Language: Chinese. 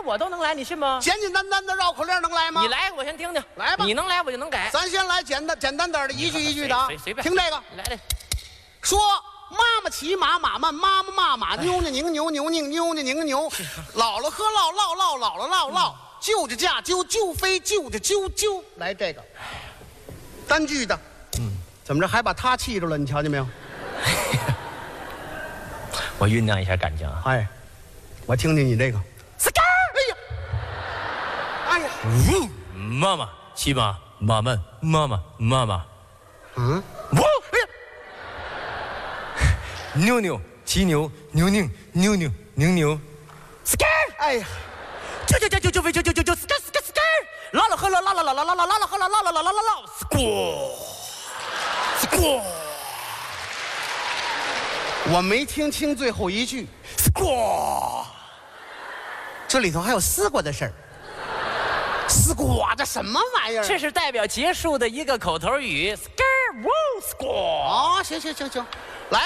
我都能来，你信吗？ 简简单单的绕口令能来吗？ 你来，我先听听。 来吧， 你能来，我就能改。 咱先来简单点的，一句一句的啊。 随便听这个， 来来。 说妈妈骑马，马慢，妈妈骂马，妞妞拧牛，牛拧妞妞拧牛，姥姥喝唠，唠唠姥姥唠唠，舅舅驾啾啾飞，舅舅啾啾。来这个单句的，怎么着还把他气着了？你瞧见没有？ 我酝酿一下感情啊。 哎，我听听你这个。哎呀， 妈妈骑马，马慢，妈妈， 嗯， 哎呀，妞妞骑牛，牛拧妞妞拧牛，skr， 哎呀， 啾飞，skr，唠唠喝唠，唠唠唠唠唠唠唠喝唠，唠唠唠唠唠，skr， 我没听清最后一句。这里头还有丝瓜的事儿。丝瓜，这什么玩意儿？ 这是代表结束的一个口头语。skr， 哦，行，